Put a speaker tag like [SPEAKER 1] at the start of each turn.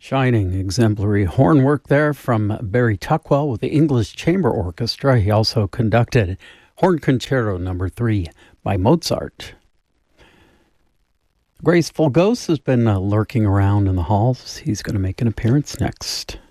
[SPEAKER 1] Shining, exemplary horn work there from Barry Tuckwell with the English Chamber Orchestra. He also conducted Horn Concerto No. 3 by Mozart. Graceful Ghost has been lurking around in the halls. He's going to make an appearance next.